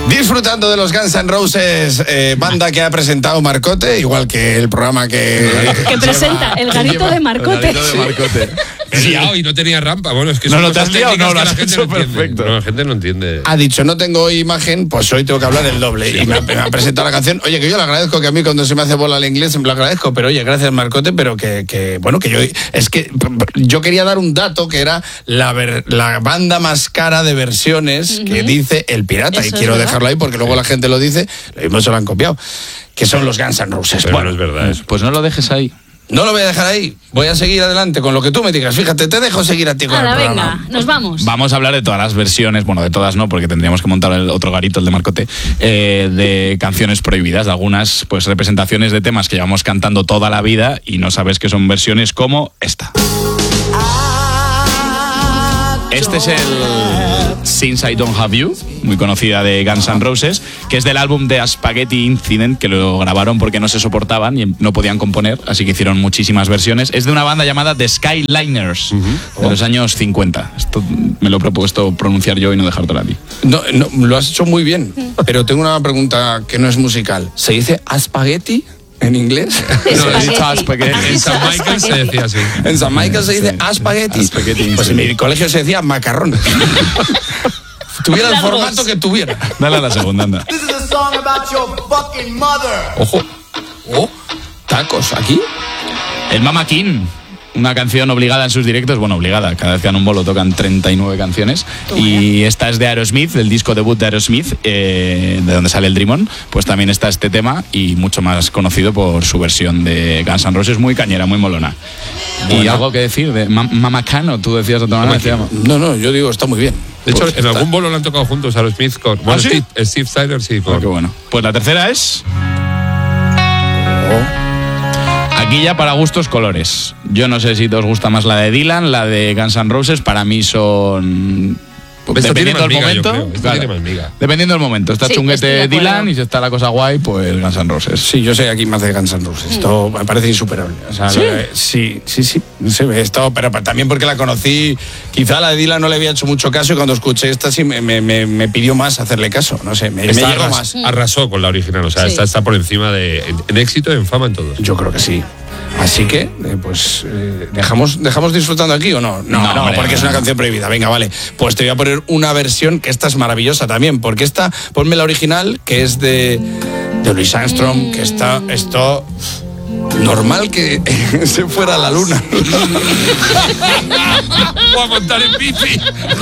Disfrutando de los Guns N' Roses, banda que ha presentado Marcote, igual que el programa que presenta el garito de Marcote. El garito de Marcote. Sí, y no tenía rampa. Bueno, es que no te has liado, no, lo has hecho perfecto. No, la gente no entiende. ha dicho, no tengo imagen, pues hoy tengo que hablar el doble. Y me ha presentado la canción. Oye, que yo le agradezco, que a mí cuando se me hace bola el inglés me lo agradezco, pero oye, gracias Marcote, pero bueno, que yo... Es que yo quería dar un dato que era la banda más cara de versiones que dice El Pirata. Eso, y quiero dejarlo ahí porque luego la gente lo dice, lo mismo se lo han copiado, que son los Guns N' Roses. Pero bueno, es verdad eso. Pues no lo dejes ahí. No lo voy a dejar ahí. Voy a seguir adelante con lo que tú me digas. Fíjate, te dejo seguir a ti con el programa. Venga, nos vamos. Vamos a hablar de todas las versiones, bueno, de todas no, porque tendríamos que montar el otro garito, el de Marcote, de canciones prohibidas. Algunas, pues, representaciones de temas que llevamos cantando toda la vida y no sabes que son versiones como esta. Este es el Since I Don't Have You, muy conocida de Guns N' Roses, que es del álbum de A Spaghetti Incident, que lo grabaron porque no se soportaban y no podían componer, así que hicieron muchísimas versiones. Es de una banda llamada The Skyliners, de los años 50. Esto me lo he propuesto pronunciar yo y no dejártelo a ti. No, lo has hecho muy bien, pero tengo una pregunta que no es musical. ¿Se dice A Spaghetti en inglés? No, he dicho Spaghetti. En San Michael se decía así. En San Michael se dice A Spaghetti. Pues en mi colegio se decía macarrón. Tuviera el formato que tuviera. Dale a la segunda, anda. Ojo. Oh, tacos, ¿aquí? El Mama King. Una canción obligada en sus directos, bueno, obligada, cada vez que dan un bolo tocan 39 canciones. Y esta es de Aerosmith, del disco debut de Aerosmith, de donde sale el Dream On. Pues también está este tema y mucho más conocido por su versión de Guns N' Roses, muy cañera, muy molona. Bueno. ¿Y algo que decir de Mama Cano? Tú decías de otra manera. No, yo digo, está muy bien. De hecho, pues en algún bolo lo han tocado juntos Aerosmith con... Bueno, ¿sí? Steve Tyler, sí. Qué bueno. Pues la tercera es... Aquí ya para gustos colores. Yo no sé si te os gusta más la de Dylan, la de Guns N' Roses. Para mí son... Dependiendo del momento, dependiendo del momento. Está chunguete Dylan y si está la cosa guay, pues Guns N' Roses. Sí, yo soy aquí más de Guns N' Roses. Esto me parece insuperable. O sea, sí. No sé, esto, pero también porque la conocí. Quizá la de Dylan no le había hecho mucho caso y cuando escuché esta sí me pidió más hacerle caso. No sé, me llegó más. Arrasó con la original, o sea, está por encima en éxito, en fama, en todo. Yo creo que sí. Así que, ¿dejamos disfrutando aquí o no? No, porque es una canción prohibida. Venga, vale. Pues te voy a poner una versión que esta es maravillosa también, porque esta, ponme la original, que es de Louis Armstrong, que esto normal que se fuera a la luna. Voy a montar en bici.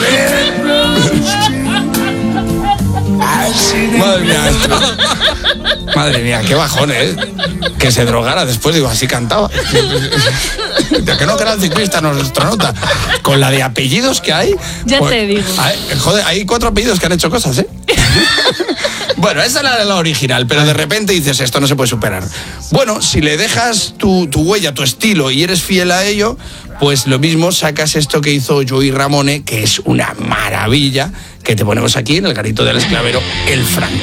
Madre mía, qué bajón, ¿eh? Que se drogara después, digo, así cantaba. Ya que no, que era el ciclista, nuestro nota. Con la de apellidos que hay. Ya pues, te digo. Joder, hay 4 apellidos que han hecho cosas, ¿eh? Bueno, esa era la original, pero de repente dices, esto no se puede superar. Bueno, si le dejas tu huella, tu estilo y eres fiel a ello, pues lo mismo sacas esto que hizo Joey Ramone, que es una maravilla, que te ponemos aquí en el garito del esclavero, el Frank.